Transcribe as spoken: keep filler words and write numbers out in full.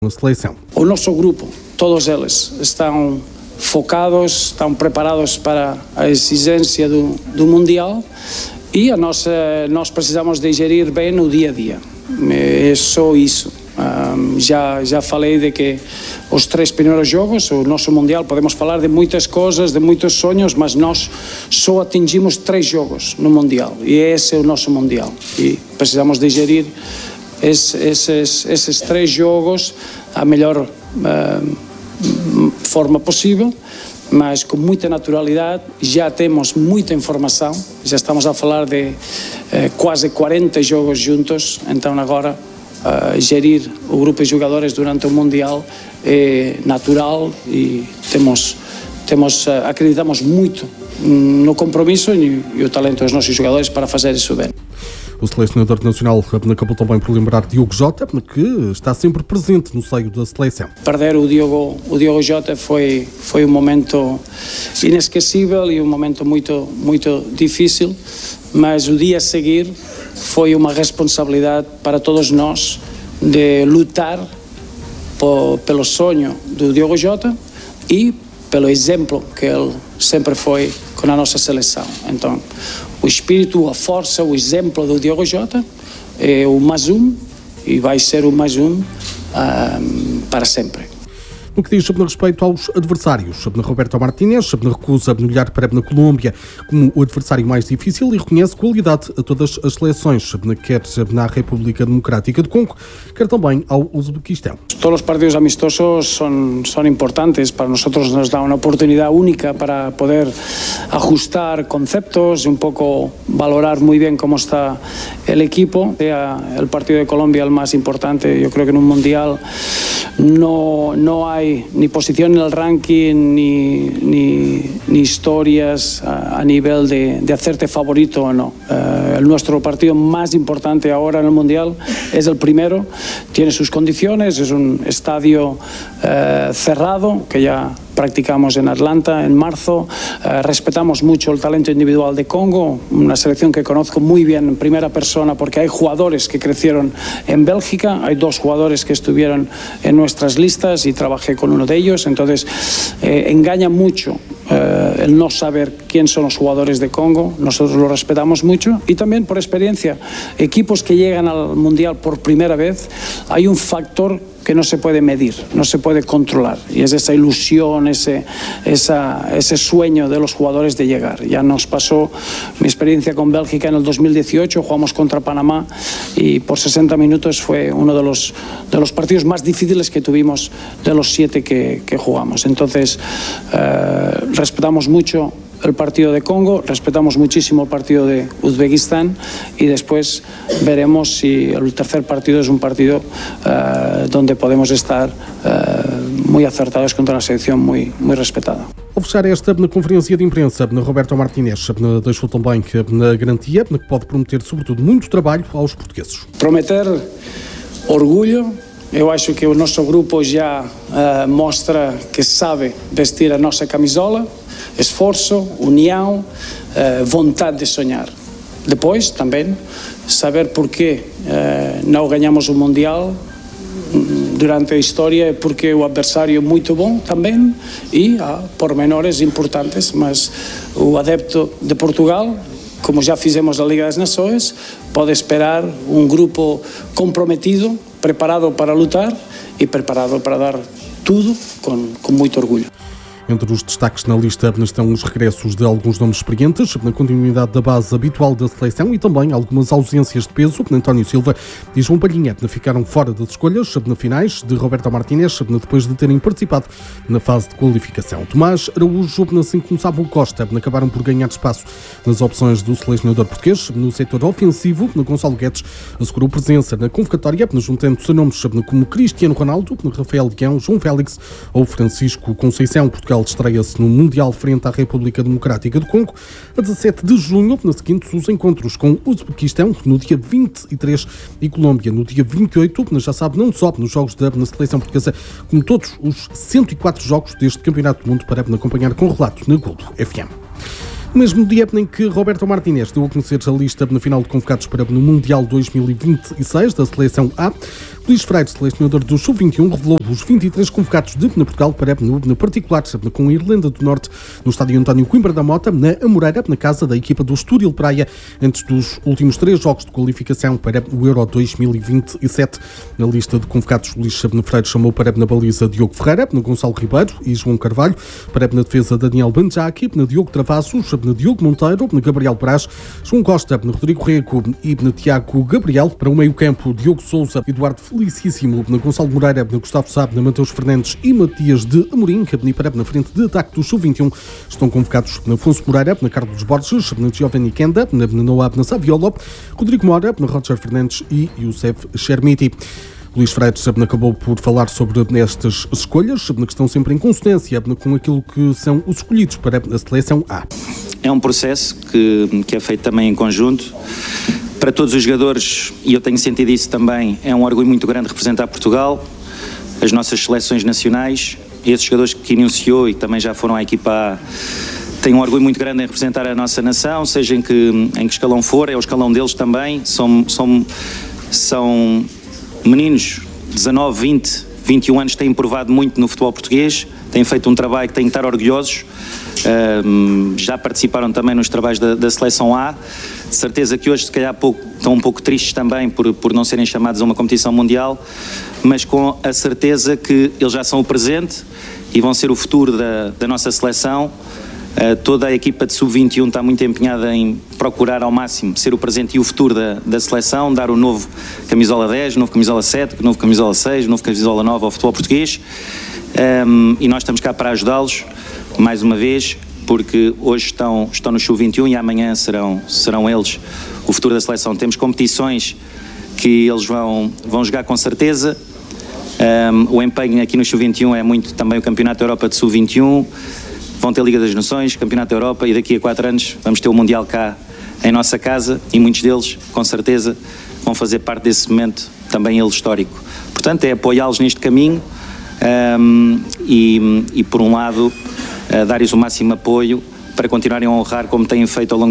na seleção. O nosso grupo, todos eles, estão focados, estão preparados para a exigência do, do Mundial e a nossa, nós precisamos de gerir bem o dia a dia. É só isso. Um, já, já falei de que os três primeiros jogos, o nosso Mundial, podemos falar de muitas coisas, de muitos sonhos, mas nós só atingimos três jogos no Mundial e esse é o nosso Mundial e precisamos de gerir esse, esses, esses três jogos a melhor uh, forma possível, mas com muita naturalidade. Já temos muita informação, já estamos a falar de uh, quase quarenta jogos juntos, então agora uh, gerir o grupo de jogadores durante o Mundial é natural e temos, temos, uh, acreditamos muito no compromisso e, e o talento dos nossos jogadores para fazer isso bem. O selecionador nacional acabou também por lembrar Diogo Jota, que está sempre presente no seio da seleção. Perder o Diogo, o Diogo Jota foi, foi um momento inesquecível e um momento muito, muito difícil, mas o dia a seguir foi uma responsabilidade para todos nós de lutar por, pelo sonho do Diogo Jota e pelo exemplo que ele sempre foi com a nossa seleção. Então, o espírito, a força, o exemplo do Diogo Jota é o mais um e vai ser o mais um um, para sempre. No que diz sobre respeito aos adversários, sobre Roberto Martínez, sobre recusa de olhar para a Colômbia como o adversário mais difícil e reconhece qualidade a todas as seleções, quer na República Democrática do Congo, quer também ao Uzbequistão. Todos os partidos amistosos são, são importantes para nós, nos dá uma oportunidade única para poder ajustar conceptos, um pouco valorar muito bem como está o equipo. O partido de Colômbia é o mais importante, eu creo que no Mundial no, no hay ni posición en el ranking ni, ni, ni historias a, a nivel de, de hacerte favorito o no. Uh, el nuestro partido más importante ahora en el Mundial es el primero, tiene sus condiciones, es un estadio uh, cerrado que ya practicamos en Atlanta en marzo. Uh, respetamos mucho el talento individual de Congo, una selección que conozco muy bien en primera persona porque hay jugadores que crecieron en Bélgica, hay dos jugadores que estuvieron en nuestras listas y trabajé con uno de ellos, entonces eh, engaña mucho eh, el no saber quién son los jugadores de Congo. Nosotros lo respetamos mucho y también por experiencia, equipos que llegan al Mundial por primera vez, hay un factor que no se puede medir, no se puede controlar y es esa ilusión, ese, esa, ese sueño de los jugadores de llegar. Ya nos pasó mi experiencia con Bélgica en el dos mil dieciocho, jugamos contra Panamá y por sesenta minutos fue uno de los, de los partidos más difíciles que tuvimos de los siete que, que jugamos. Entonces eh, respetamos mucho el partido de Congo, respetamos muchísimo el partido de Uzbekistán y después veremos si el tercer partido es un partido uh, donde podemos estar uh, muy acertados contra una selección muy, muy respetada. Ao fechar esta na conferência de imprensa, Roberto Martínez deixou também na garantia que pode prometer, sobretudo, muito trabalho aos portugueses. Prometer orgulho. Eu acho que o nosso grupo já uh, mostra que sabe vestir a nossa camisola, esforço, união, uh, vontade de sonhar. Depois, também, saber porquê uh, não ganhamos o Mundial durante a história, porque o adversário é muito bom também e há pormenores importantes, mas o adepto de Portugal, como já fizemos na Liga das Nações, pode esperar um grupo comprometido, preparado para lutar e preparado para dar tudo com, com muito orgulho. Entre os destaques na lista estão os regressos de alguns nomes experientes, na continuidade da base habitual da seleção e também algumas ausências de peso. António Silva e João Palhinha ficaram fora das escolhas na finais de Roberto Martínez, depois de terem participado na fase de qualificação. Tomás Araújo, assim como Sábio Costa, acabaram por ganhar espaço nas opções do selecionador português. No setor ofensivo, Gonçalo Guedes assegurou presença na convocatória, juntando-se a nomes como Cristiano Ronaldo, Rafael Leão, João Félix ou Francisco Conceição. Portugal estreia-se no Mundial frente à República Democrática do Congo a dezassete de junho, na seguinte os encontros com o Uzbequistão no dia vinte e três e Colômbia no dia vinte e oito, já sabe, não só nos jogos da na seleção portuguesa, como todos os cento e quatro jogos deste Campeonato do Mundo, para acompanhar com relato na Golo F M. No mesmo dia em que Roberto Martínez deu a conhecer a lista na final de convocados para o Mundial dois mil e vinte e seis da Seleção A, Luís Freire, selecionador do sub vinte e um, revelou os vinte e três convocados de Portugal para no particular com a Irlanda do Norte no estádio António Coimbra da Mota, na Amoreira, na casa da equipa do Estoril Praia, antes dos últimos três jogos de qualificação para o Euro dois mil e vinte e sete. Na lista de convocados, Luís Freire chamou para na baliza Diogo Ferreira, na Gonçalo Ribeiro e João Carvalho, para na defesa Daniel Banjaki, na Diogo Travassos, na Diogo Monteiro, na Gabriel Brás, João Costa, na Rodrigo Rego e na Tiago Gabriel. Para o meio-campo, Diogo Sousa, Eduardo Felicíssimo, na Gonçalo Moreira, na Gustavo Sá, na Mateus Fernandes e Matias de Amorim. E para na frente de ataque do sub vinte e um estão convocados na Afonso Moreira, na Carlos Borges, na Giovanni Kenda, na Noab, na Saviola, Rodrigo Mora, na Roger Fernandes e Youssef Chermiti. Luís Freire acabou por falar sobre estas escolhas, que estão sempre em consonância com aquilo que são os escolhidos para a seleção A. É um processo que, que é feito também em conjunto. Para todos os jogadores, e eu tenho sentido isso também, é um orgulho muito grande representar Portugal, as nossas seleções nacionais. Esses jogadores que iniciou e que também já foram à equipa A têm um orgulho muito grande em representar a nossa nação, seja em que, em que escalão for, é o escalão deles também. São, são, são meninos de dezanove, vinte, vinte e um anos que têm provado muito no futebol português, têm feito um trabalho que têm que estar orgulhosos. Um, já participaram também nos trabalhos da, da seleção A. De certeza que hoje se calhar pouco, estão um pouco tristes também por, por não serem chamados a uma competição mundial, mas com a certeza que eles já são o presente e vão ser o futuro da, da nossa seleção. Uh, toda a equipa de sub vinte e um está muito empenhada em procurar ao máximo ser o presente e o futuro da, da seleção, dar o novo camisola dez, novo camisola sete, novo camisola seis, novo camisola nove ao futebol português. Um, e nós estamos cá para ajudá-los mais uma vez, porque hoje estão, estão no sub vinte e um e amanhã serão, serão eles o futuro da seleção. Temos competições que eles vão, vão jogar com certeza. Um, o empenho aqui no sub vinte e um é muito também o Campeonato da Europa de sub vinte e um, vão ter Liga das Nações, Campeonato da Europa, e daqui a quatro anos vamos ter o Mundial cá em nossa casa, e muitos deles, com certeza, vão fazer parte desse momento também ele histórico. Portanto, é apoiá-los neste caminho. Um, e, e por um lado uh, dar-lhes o máximo apoio para continuarem a honrar como têm feito ao longo